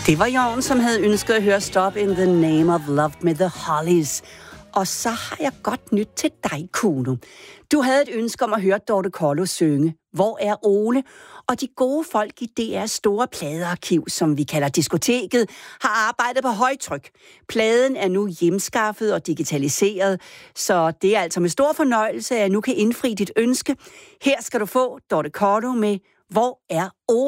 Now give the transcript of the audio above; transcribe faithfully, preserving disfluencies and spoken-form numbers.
Det var Jorn, som havde ønsket at høre Stop in the Name of Love med The Hollies. Og så har jeg godt nyt til dig, Kuno. Du havde et ønske om at høre Dorte Kollo synge Hvor er Ole? Og de gode folk i D R's store pladearkiv, som vi kalder Diskoteket, har arbejdet på højtryk. Pladen er nu hjemskaffet og digitaliseret, så det er altså med stor fornøjelse, at jeg nu kan indfri dit ønske. Her skal du få Dorte Kollo med Hvor er Ole?